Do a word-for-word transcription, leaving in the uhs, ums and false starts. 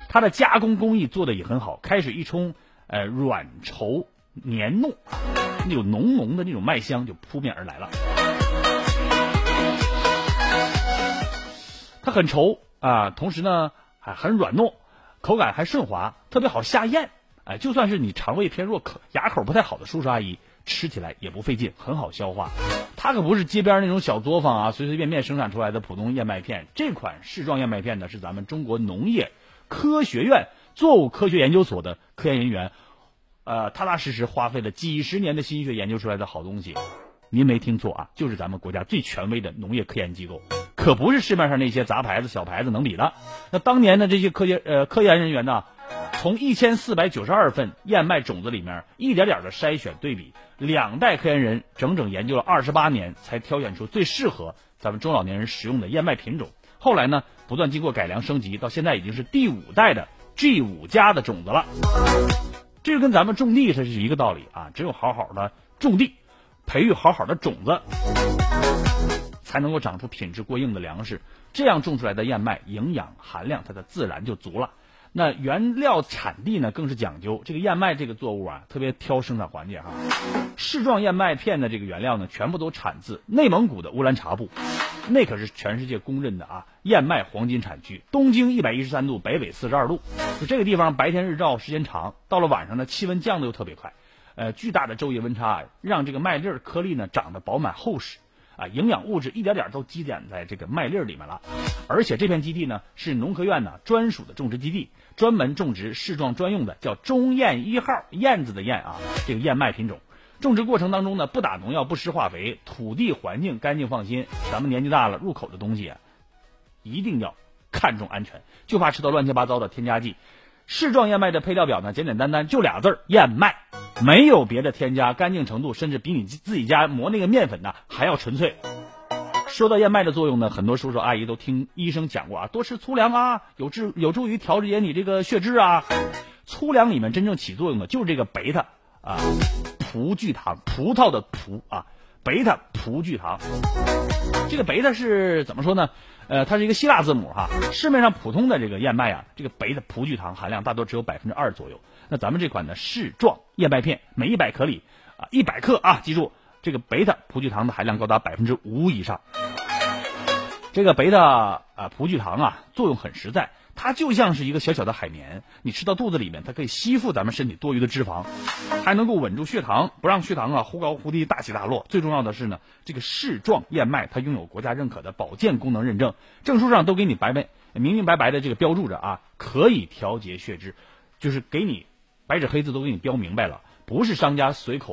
它的加工工艺做的也很好，开水一冲，呃，软稠黏糯，那种浓浓的那种麦香就扑面而来了。它很稠啊，同时呢还很软糯，口感还顺滑，特别好下咽。哎，就算是你肠胃偏弱、口牙口不太好的叔叔阿姨，吃起来也不费劲，很好消化。它可不是街边那种小作坊啊，随随便便生产出来的普通燕麦片。这款世状燕麦片呢，是咱们中国农业科学院作物科学研究所的科研人员，呃，踏踏实实花费了几十年的心血研究出来的好东西。您没听错啊，就是咱们国家最权威的农业科研机构，可不是市面上那些杂牌子、小牌子能比的。那当年的这些科学呃科研人员呢，从一千四百九十二份燕麦种子里面一点点的筛选对比，两代科研人整整研究了二十八年，才挑选出最适合咱们中老年人使用的燕麦品种。后来呢，不断经过改良升级，到现在已经是第五代的 G 五 加的种子了。这就跟咱们种地它是一个道理啊，只有好好的种地，培育好好的种子，才能够长出品质过硬的粮食。这样种出来的燕麦营养含量它的自然就足了。那原料产地呢更是讲究，这个燕麦这个作物啊特别挑生产环境哈。世状燕麦片的这个原料呢全部都产自内蒙古的乌兰察布，那可是全世界公认的啊燕麦黄金产区，东经一百一十三度，北纬四十二度，就这个地方白天日照时间长，到了晚上呢气温降的又特别快，呃巨大的昼夜温差让这个麦粒颗粒呢长得饱满厚实啊，营养物质一点点都积攒在这个麦粒里面了。而且这片基地呢是农科院呢专属的种植基地，专门种植世状专用的叫中燕一号，燕子的燕啊，这个燕麦品种。种植过程当中呢不打农药，不施化肥，土地环境干净放心。咱们年纪大了入口的东西啊一定要看重安全，就怕吃到乱七八糟的添加剂。世状燕麦的配料表呢简简单单就俩字儿，燕麦，没有别的添加，干净程度甚至比你自己家磨那个面粉呢还要纯粹。说到燕麦的作用呢，很多叔叔阿姨都听医生讲过啊，多吃粗粮啊，有助有助于调节你这个血脂啊。粗粮里面真正起作用的就是这个贝塔啊，葡聚糖，葡萄的葡啊，贝塔葡聚糖。这个贝塔是怎么说呢？呃，它是一个希腊字母哈。市面上普通的这个燕麦啊，这个贝塔葡聚糖含量大多只有百分之二左右。那咱们这款呢世状燕麦片，每一百克里啊一百克啊，记住这个贝塔葡聚糖的含量高达百分之五以上。这个贝塔啊葡聚糖啊作用很实在，它就像是一个小小的海绵，你吃到肚子里面，它可以吸附咱们身体多余的脂肪，还能够稳住血糖，不让血糖啊忽高忽低大起大落。最重要的是呢，这个世状燕麦它拥有国家认可的保健功能认证，证书上都给你白白明明白白的这个标注着啊，可以调节血脂，就是给你白纸黑字都给你标明白了，不是商家随口